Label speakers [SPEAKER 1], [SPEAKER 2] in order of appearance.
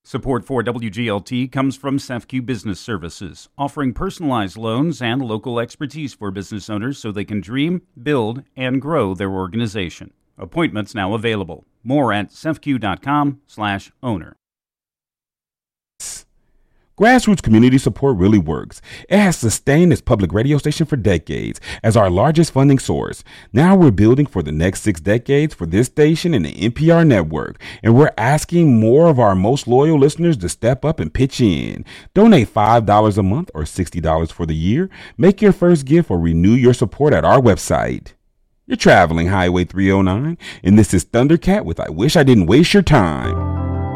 [SPEAKER 1] Support for WGLT comes from CEFCU Business Services, offering personalized loans and local expertise for business owners so they can dream, build, and grow their organization. Appointments now available. More at cefq.com/owner.
[SPEAKER 2] Grassroots community support really works. It has sustained its public radio station for decades as our largest funding source. Now we're building for the next 6 decades for this station and the NPR network, and we're asking more of our most loyal listeners to step up and pitch in. Donate $5 a month or $60 for the year. Make your first gift or renew your support at our website. You're traveling Highway 309, and this is Thundercat with I Wish I Didn't Waste Your Time.